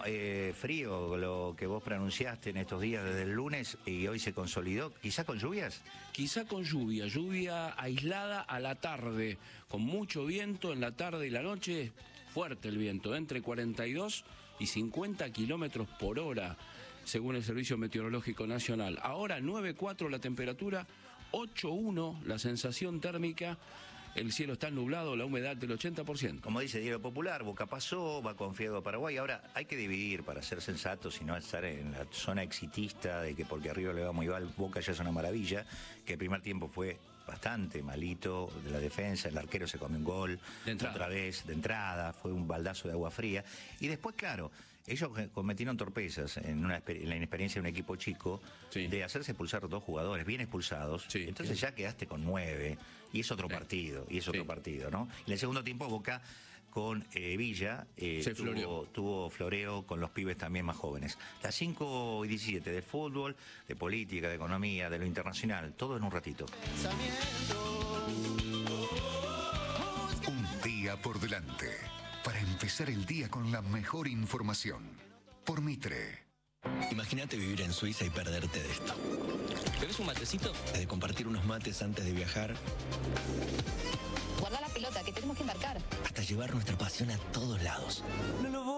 frío lo que vos pronunciaste en estos días desde el lunes y hoy se consolidó, quizá con lluvias. Quizá con lluvia aislada a la tarde, con mucho viento en la tarde y la noche, fuerte el viento, entre 42 y 50 kilómetros por hora, según el Servicio Meteorológico Nacional. Ahora 9,4 la temperatura, 8,1 la sensación térmica. El cielo está nublado, la humedad del 80%. Como dice Diario Popular, Boca pasó, va confiado a Paraguay. Ahora, hay que dividir para ser sensatos y no estar en la zona exitista de que porque arriba le va muy mal, Boca ya es una maravilla, que el primer tiempo fue bastante malito de la defensa, el arquero se comió un gol, otra vez de entrada, fue un baldazo de agua fría. Y después, claro, ellos cometieron torpezas en la inexperiencia de un equipo chico, sí, de hacerse expulsar 2 jugadores bien expulsados. Sí, entonces ya quedaste con 9 y es otro partido, ¿no? Y en el segundo tiempo Boca con Villa tuvo floreo con los pibes también más jóvenes. Las 5:17 de fútbol, de política, de economía, de lo internacional, todo en un ratito. Un día por delante, para empezar el día con la mejor información. Por Mitre. Imagínate vivir en Suiza y perderte de esto. ¿Bebes un matecito? De compartir unos mates antes de viajar. Guarda la pelota, que tenemos que embarcar. Hasta llevar nuestra pasión a todos lados. No lo voy